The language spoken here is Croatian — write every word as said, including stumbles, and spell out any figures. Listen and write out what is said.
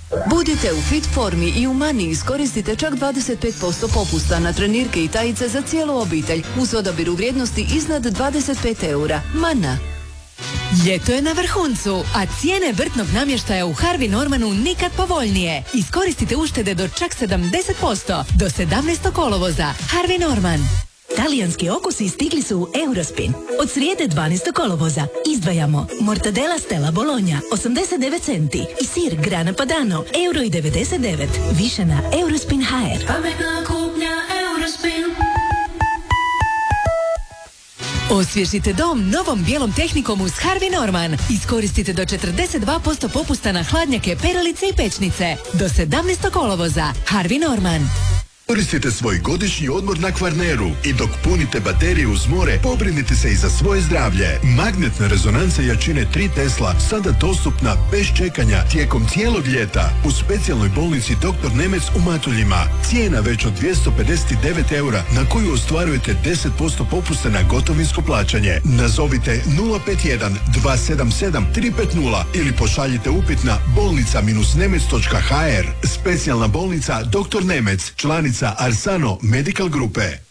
Budite u fit formi i u Mani iskoristite čak dvadeset pet posto popusta na trenirke i tajice za cijelu obitelj uz odabir u vrijednosti iznad dvadeset pet eura. Mana. Ljeto je na vrhuncu, a cijene vrtnog namještaja u Harvey Normanu nikad povoljnije. Iskoristite uštede do čak sedamdeset posto do sedamnaestog kolovoza. Harvey Norman. Talijanski okusi stigli su u Eurospin. Od srijede dvanaestog kolovoza izdvajamo mortadela Stella Bologna osamdeset devet centi i sir Grana Padano euro i devedeset devet. Više na Eurospin ha er. Pametna kupnja Eurospin. Osvježite dom novom bijelom tehnikom uz Harvey Norman. Iskoristite do četrdeset dva posto popusta na hladnjake, perilice i pečnice. Do sedamnaestog kolovoza. Harvey Norman. Koristite svoj godišnji odmor na Kvarneru i dok punite baterije uz more, pobrinite se i za svoje zdravlje. Magnetna rezonanca jačine tri Tesla sada dostupna bez čekanja tijekom cijelog ljeta u specijalnoj bolnici doktor Nemec u Matuljima. Cijena već od dvjesto pedeset devet eura na koju ostvarujete deset posto popusta na gotovinsko plaćanje. Nazovite nula pet jedan dva sedam sedam tri pet nula ili pošaljite upit na bolnica nemec točka ha er. Specijalna bolnica doktor Nemec, članica Arsano Medical Grupe.